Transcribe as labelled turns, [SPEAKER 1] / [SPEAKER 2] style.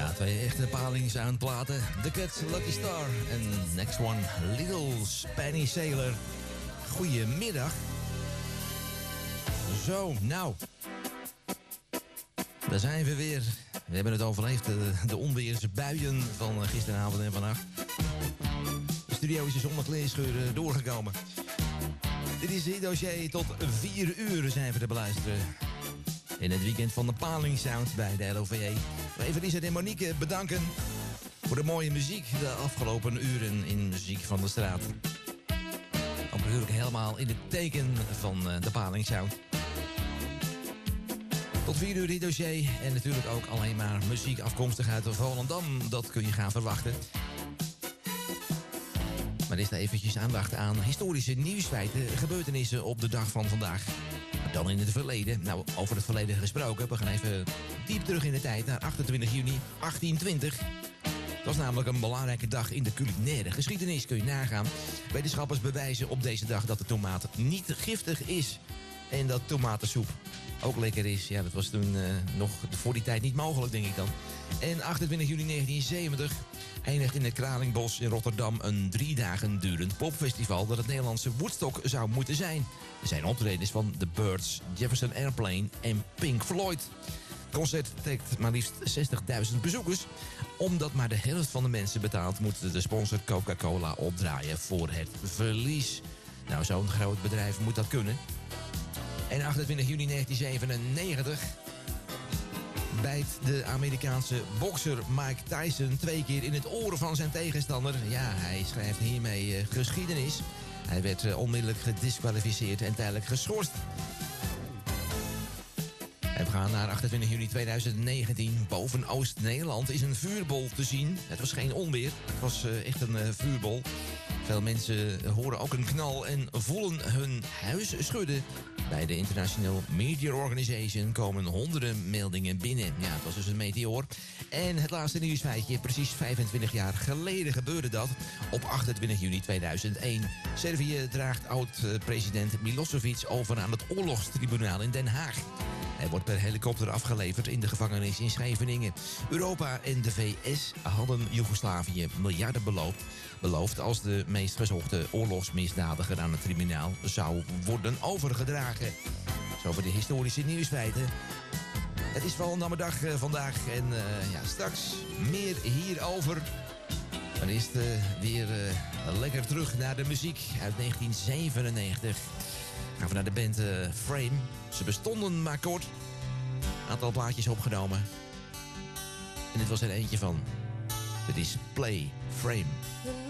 [SPEAKER 1] Ja, twee echte palingsoundplaten. The Cats, Lucky Star en next one, Little Spanish Sailor. Goedemiddag. Zo, nou. Daar zijn we weer. We hebben het overleefd, de onweersbuien van gisteravond en vannacht. De studio is dus zonder kleerscheuren doorgekomen. Dit is het dossier tot 4 uur zijn we te beluisteren. In het weekend van de Palingsound bij de LOVE. Even Richard en Monique bedanken voor de mooie muziek de afgelopen uren in Muziek van de Straat. Ook natuurlijk helemaal in het teken van de Palingsound. Tot 4 uur dit dossier en natuurlijk ook alleen maar muziek afkomstig uit Volendam. Dat kun je gaan verwachten. Maar is er eventjes aandacht aan historische nieuwsfeiten, gebeurtenissen op de dag van vandaag. Dan in het verleden. Nou, over het verleden gesproken. We gaan even diep terug in de tijd naar 28 juni 1820. Het was namelijk een belangrijke dag in de culinaire geschiedenis, kun je nagaan. Wetenschappers bewijzen op deze dag dat de tomaat niet giftig is. En dat tomatensoep ook lekker is. Ja, dat was toen nog voor die tijd niet mogelijk, denk ik dan. En 28 juni 1970 eindigt in het Kralingbos in Rotterdam een 3 dagen durend popfestival dat het Nederlandse Woodstock zou moeten zijn. Er zijn optredens van The Byrds, Jefferson Airplane en Pink Floyd. Het concert trekt maar liefst 60.000 bezoekers. Omdat maar de helft van de mensen betaalt, moet de sponsor Coca-Cola opdraaien voor het verlies. Nou, zo'n groot bedrijf moet dat kunnen. En 28 juni 1997 bijt de Amerikaanse bokser Mike Tyson 2 keer in het oor van zijn tegenstander. Ja, hij schrijft hiermee geschiedenis. Hij werd onmiddellijk gediskwalificeerd en tijdelijk geschorst. En we gaan naar 28 juni 2019. Boven Oost-Nederland is een vuurbol te zien. Het was geen onweer, het was echt een vuurbol. Veel mensen horen ook een knal en voelen hun huis schudden. Bij de International Meteor Organization komen honderden meldingen binnen. Ja, het was dus een meteoor. En het laatste nieuwsfeitje, precies 25 jaar geleden gebeurde dat. Op 28 juni 2001. Servië draagt oud-president Milosevic over aan het oorlogstribunaal in Den Haag. Hij wordt per helikopter afgeleverd in de gevangenis in Scheveningen. Europa en de VS hadden Joegoslavië miljarden beloofd als de meest gezochte oorlogsmisdadiger aan het tribunaal zou worden overgedragen. Zo voor de historische nieuwsfeiten. Het is Volendammerdag vandaag en ja, straks meer hierover. Dan is het weer lekker terug naar de muziek uit 1997. Gaan we naar de band Frame. Ze bestonden maar kort. Aantal plaatjes opgenomen. En dit was er eentje van. Dit is Play Frame.